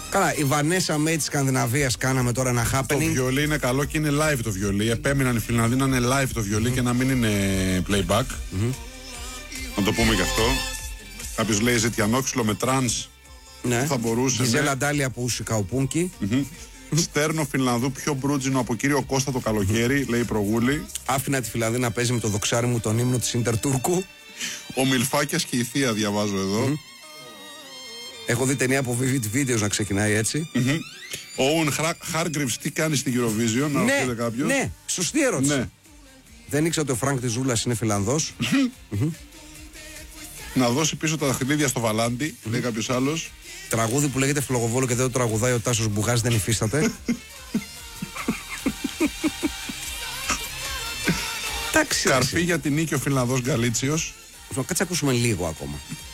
Καλά, η Βανέσα Μέι της Σκανδιναβίας κάναμε τώρα ένα happening. Το βιολί είναι καλό και είναι live το βιολί. Επέμειναν οι Φιλανδοί να είναι live το βιολί και να μην είναι playback. Να το πούμε και αυτό. Κάποιος λέει ζητιανόξυλο με τρανς. Ναι. Θα μπορούσε. Γιζέλα Ντάλη από Ουσικαουπούνκι. Στέρνο Φιλανδού πιο μπρούτζινο από κύριο Κώστα το καλοκαίρι, λέει η Προγούλη. Άφηνα τη Φιλανδή να παίζει με το δοξάρι μου τον ύμνο της Ίντερ Τούρκου. Ο Μιλφάκιας και η Θεία διαβάζω εδώ. Έχω δει ταινία από Vivid Videos να ξεκινάει έτσι. Ο Οουν Χάργκριβς τι κάνει στη Eurovision, να ρωτήσετε κάποιος. Ναι, σωστή ερώτηση. Ναι. Δεν ήξερα ότι ο Φρανκ της Ζούλας είναι Φιλανδός. Να δώσει πίσω τα δαχτυλίδια στο Βαλάντι, λέει κάποιος άλλος. Τραγούδι που λέγεται Φλογοβόλο και δεν το τραγουδάει ο Τάσος Μπουγάς, δεν υφίσταται. Καρφί για την νίκη ο Φιλανδός Γκαλίτσιος. Κάτσε ακούσουμε λίγο ακόμα.